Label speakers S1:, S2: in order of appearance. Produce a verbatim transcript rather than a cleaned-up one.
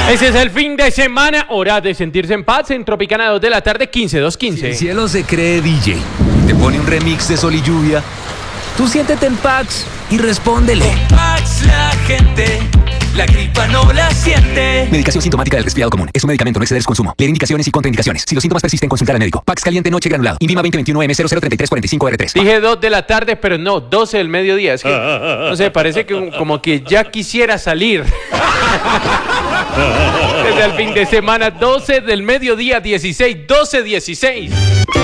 S1: Ese es el fin de semana, hora de sentirse en paz en Tropicana dos de la tarde, quince, dos quince.
S2: El cielo se cree D J y te pone un remix de Sol y Lluvia. Tú siéntete en Pax y respóndele.
S3: Con Pax la gente, la gripa no la siente.
S2: Medicación sintomática del resfriado común. Es un medicamento, no exceder su consumo. Leer indicaciones y contraindicaciones. Si los síntomas persisten, consultar al médico. Pax caliente noche granulado. Invima veinte veintiuno M cero cero treinta y tres cuarenta y cinco R tres.
S1: Dije dos de la tarde, pero no, doce del mediodía. Es que, no sé, parece que como que ya quisiera salir. Desde el fin de semana, doce del mediodía, dieciséis, doce, dieciséis.